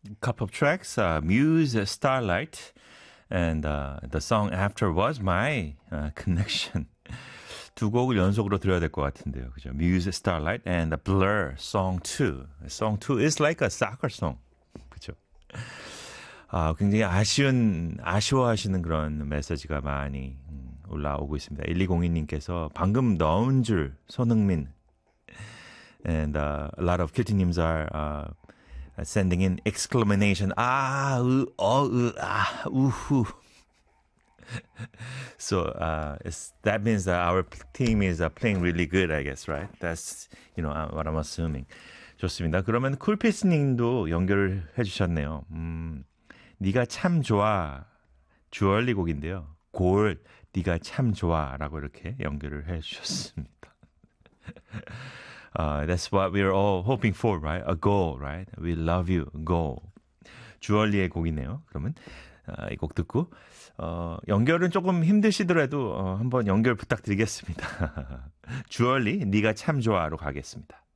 couple of tracks, Muse, Starlight, and the song after was my connection. 두 곡을 연속으로 들어야 될 것 같은데요. 그죠? Muse, Starlight, and Blur, Song 2. Song 2 is like a soccer song. 그죠? 굉장히 아쉬워하시는 그런 메시지가 많이 올라오고 있습니다. 1202님께서 방금 넣은 줄, 손흥민. And a lot of kilti님s are sending in exclamation, 우후. So that means that our team is playing really good, I guess, right? That's, what I'm assuming. 좋습니다. 그러면 쿨피스님도 연결을 해주셨네요. 네가 참 좋아. 주얼리 곡인데요. 골, 네가 참 좋아라고 이렇게 연결을 해주셨습니다. That's what we're all hoping for, right? A goal, right? We love you, goal. 주얼리의 곡이네요. 그러면 이 곡 듣고 연결은 조금 힘드시더라도 한번 연결 부탁드리겠습니다. 주얼리, 네가 참 좋아로 가겠습니다.